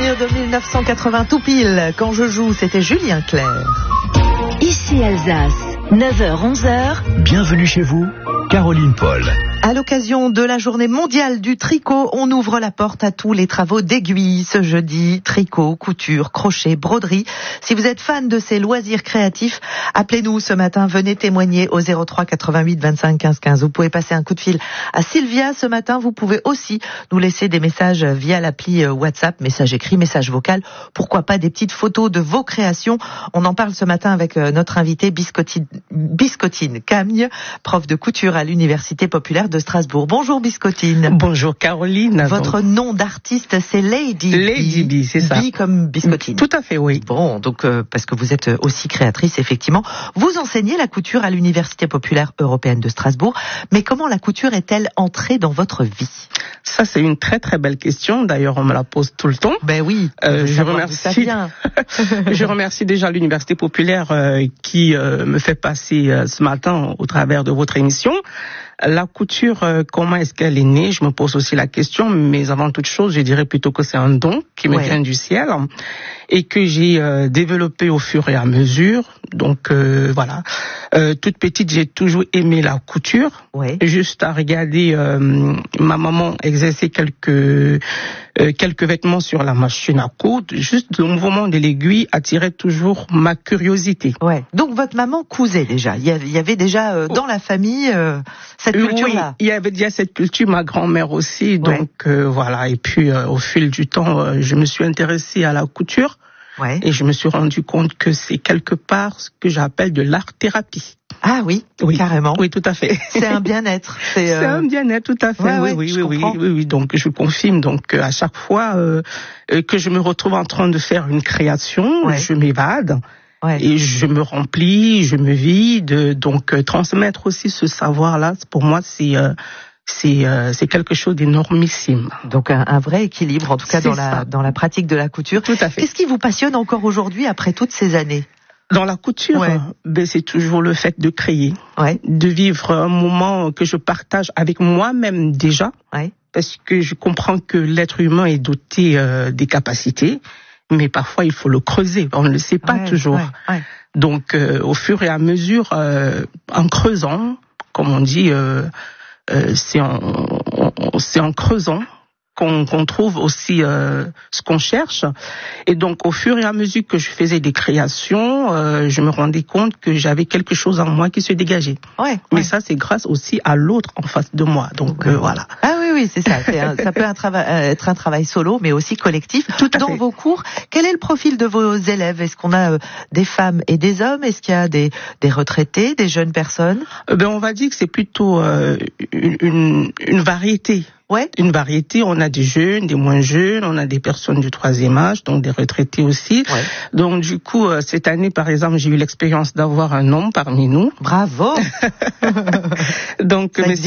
souvenir de 1980 tout pile. Quand je joue, c'était Julien Clerc. Ici Alsace, 9h-11h. Bienvenue chez vous, Caroline Paul. À l'occasion de la journée mondiale du tricot, on ouvre la porte à tous les travaux d'aiguille ce jeudi. Tricot, couture, crochet, broderie. Si vous êtes fan de ces loisirs créatifs, appelez-nous ce matin. Venez témoigner au 03 88 25 15 15. Vous pouvez passer un coup de fil à Sylvia ce matin. Vous pouvez aussi nous laisser des messages via l'appli WhatsApp, message écrit, message vocal. Pourquoi pas des petites photos de vos créations. On en parle ce matin avec notre invitée Biscottine Cagne, prof de couture à l'Université populaire de Strasbourg. Bonjour Biscottine. Bonjour Caroline. Votre nom d'artiste c'est Lady B, c'est ça. B comme Biscottine. Tout à fait, oui. Bon, donc parce que vous êtes aussi créatrice, effectivement. Vous enseignez la couture à l'Université populaire européenne de Strasbourg. Mais comment la couture est-elle entrée dans votre vie? Ça, c'est une très très belle question. D'ailleurs, on me la pose tout le temps. Ben oui. Je remercie. Je remercie déjà l'Université populaire qui me fait passer ce matin au travers de votre émission. La couture, comment est-ce qu'elle est née? Je me pose aussi la question, mais avant toute chose, je dirais plutôt que c'est un don qui me vient du ciel et que j'ai développé au fur et à mesure. Donc voilà. Toute petite, j'ai toujours aimé la couture. Ouais. Juste à regarder ma maman exercer quelques vêtements sur la machine à coudre. Juste le mouvement de l'aiguille attirait toujours ma curiosité. Ouais. Donc votre maman cousait déjà. Il y avait déjà dans la famille cette culture-là. Oui, il y avait déjà cette culture. Ma grand-mère aussi. Donc voilà. Et puis au fil du temps, je me suis intéressée à la couture. Ouais. Et je me suis rendu compte que c'est quelque part ce que j'appelle de l'art-thérapie. Ah oui, carrément. Oui, tout à fait. C'est un bien-être. C'est un bien-être, tout à fait. Oui. Donc je confirme. Donc à chaque fois que je me retrouve en train de faire une création, je m'évade. Ouais. Et je me remplis, je me vide. Donc transmettre aussi ce savoir-là, pour moi, c'est quelque chose d'énormissime. Donc un vrai équilibre, en tout cas dans la pratique de la couture. Tout à fait. Qu'est-ce qui vous passionne encore aujourd'hui après toutes ces années? Dans la couture, c'est toujours le fait de créer, de vivre un moment que je partage avec moi-même déjà, parce que je comprends que l'être humain est doté des capacités, mais parfois il faut le creuser, on ne le sait pas toujours. Donc au fur et à mesure, en creusant, comme on dit, c'est en creusant qu'on trouve aussi ce qu'on cherche. Et donc, au fur et à mesure que je faisais des créations, je me rendais compte que j'avais quelque chose en moi qui se dégageait. Mais ça, c'est grâce aussi à l'autre en face de moi. Donc, voilà. Ah oui, c'est ça. Ça peut être un travail solo, mais aussi collectif. Tout à fait. Dans vos cours, quel est le profil de vos élèves? Est-ce qu'on a des femmes et des hommes? Est-ce qu'il y a des retraités, des jeunes personnes? On va dire que c'est plutôt une variété. Une variété, on a des jeunes, des moins jeunes, on a des personnes du troisième âge, donc des retraités aussi. Donc du coup, cette année, par exemple, j'ai eu l'expérience d'avoir un homme parmi nous. Bravo. Donc, mais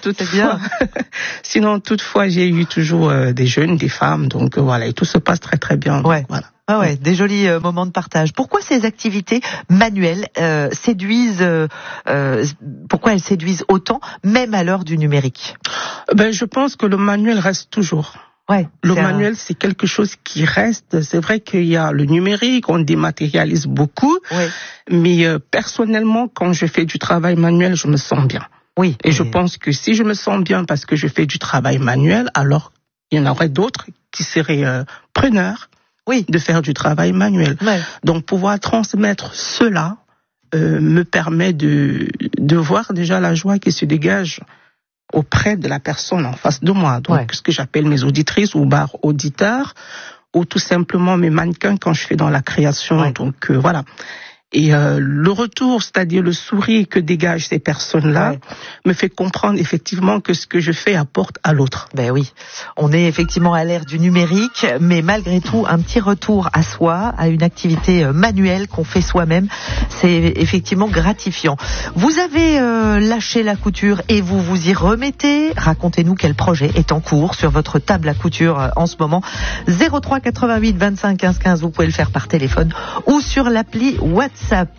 sinon toutefois, j'ai eu toujours des jeunes, des femmes, donc voilà, et tout se passe très très bien. Donc, voilà. Des jolis moments de partage. Pourquoi ces activités manuelles séduisent pourquoi elles séduisent autant, même à l'heure du numérique? Je pense que le manuel reste toujours. Le manuel, c'est quelque chose qui reste. C'est vrai qu'il y a le numérique, on dématérialise beaucoup, mais personnellement, quand je fais du travail manuel, je me sens bien. Et je pense que si je me sens bien parce que je fais du travail manuel, alors il y en aurait d'autres qui seraient preneurs. De faire du travail manuel. Donc pouvoir transmettre cela me permet de voir déjà la joie qui se dégage auprès de la personne en face de moi. Donc ce que j'appelle mes auditrices ou auditeurs ou tout simplement mes mannequins quand je fais dans la création. Donc voilà. Et le retour, c'est-à-dire le sourire que dégagent ces personnes-là, me fait comprendre effectivement que ce que je fais apporte à l'autre. On est effectivement à l'ère du numérique, mais malgré tout, un petit retour à soi, à une activité manuelle qu'on fait soi-même, c'est effectivement gratifiant. Vous avez lâché la couture et vous vous y remettez. Racontez-nous quel projet est en cours sur votre table à couture en ce moment. 03 88 25 15 15, vous pouvez le faire par téléphone ou sur l'appli WhatsApp.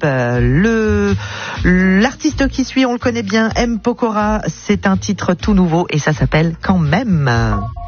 L'artiste qui suit, on le connaît bien, M. Pokora, c'est un titre tout nouveau et ça s'appelle Quand même.